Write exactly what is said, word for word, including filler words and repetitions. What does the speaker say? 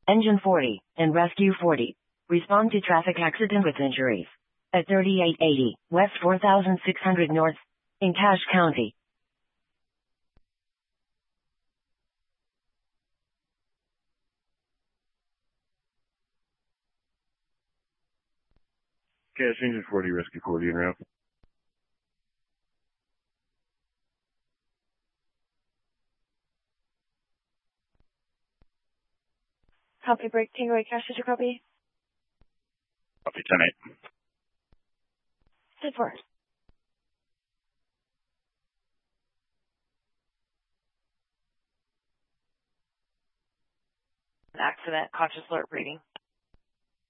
Engine forty, and Rescue forty. Respond to traffic accident with injuries. At thirty-eight eighty, West four thousand six hundred North, in Cache County. Cache Engine forty, Rescue forty, en route. Copy, break, Tango eight, Cache, did you copy? Copy, ten eight. ten four. Accident, conscious alert reading.